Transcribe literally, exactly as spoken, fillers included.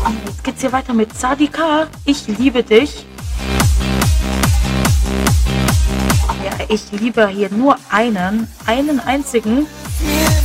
Jetzt geht's hier weiter mit Sadika. Ich liebe dich. Ja, ich liebe hier nur einen, einen einzigen.